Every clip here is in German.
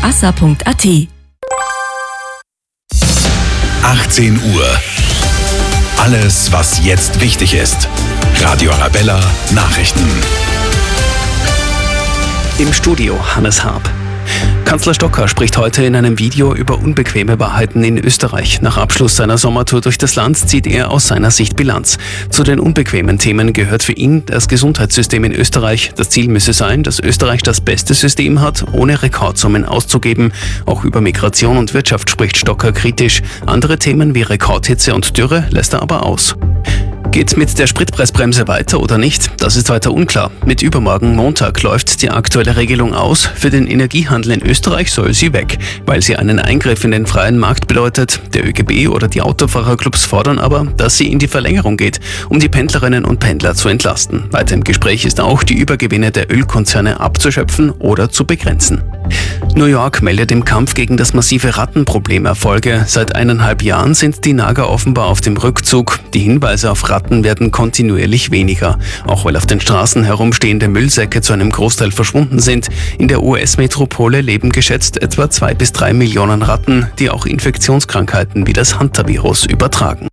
assa.at. 18 Uhr. Alles, was jetzt wichtig ist. Radio Arabella Nachrichten. Im Studio Hannes Harb. Kanzler Stocker spricht heute in einem Video über unbequeme Wahrheiten in Österreich. Nach Abschluss seiner Sommertour durch das Land zieht er aus seiner Sicht Bilanz. Zu den unbequemen Themen gehört für ihn das Gesundheitssystem in Österreich. Das Ziel müsse sein, dass Österreich das beste System hat, ohne Rekordsummen auszugeben. Auch über Migration und Wirtschaft spricht Stocker kritisch. Andere Themen wie Rekordhitze und Dürre lässt er aber aus. Geht mit der Spritpreisbremse weiter oder nicht? Das ist weiter unklar. Mit übermorgen Montag läuft die aktuelle Regelung aus. Für den Energiehandel in Österreich soll sie weg, weil sie einen Eingriff in den freien Markt bedeutet. Der ÖGB oder die Autofahrerclubs fordern aber, dass sie in die Verlängerung geht, um die Pendlerinnen und Pendler zu entlasten. Weiter im Gespräch ist auch, die Übergewinne der Ölkonzerne abzuschöpfen oder zu begrenzen. New York meldet im Kampf gegen das massive Rattenproblem Erfolge. Seit 1,5 Jahren sind die Nager offenbar auf dem Rückzug. Die Hinweise auf Ratten werden kontinuierlich weniger. Auch weil auf den Straßen herumstehende Müllsäcke zu einem Großteil verschwunden sind. In der US-Metropole leben geschätzt etwa 2 bis 3 Millionen Ratten, die auch Infektionskrankheiten wie das Hunter-Virus übertragen.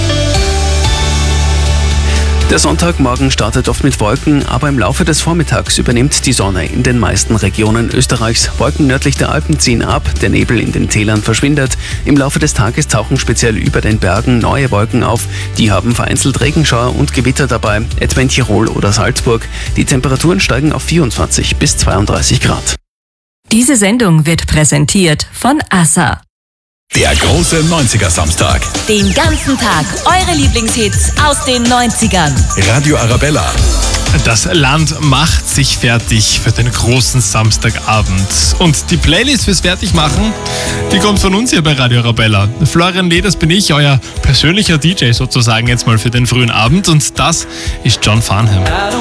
Der Sonntagmorgen startet oft mit Wolken, aber im Laufe des Vormittags übernimmt die Sonne in den meisten Regionen Österreichs. Wolken nördlich der Alpen ziehen ab, der Nebel in den Tälern verschwindet. Im Laufe des Tages tauchen speziell über den Bergen neue Wolken auf. Die haben vereinzelt Regenschauer und Gewitter dabei, etwa in Tirol oder Salzburg. Die Temperaturen steigen auf 24 bis 32 Grad. Diese Sendung wird präsentiert von Assa. Der große 90er-Samstag. Den ganzen Tag eure Lieblingshits aus den 90ern. Radio Arabella. Das Land macht sich fertig für den großen Samstagabend. Und die Playlist fürs Fertigmachen, die kommt von uns hier bei Radio Arabella. Florian Lee, das bin ich, euer persönlicher DJ sozusagen jetzt mal für den frühen Abend. Und das ist John Farnham.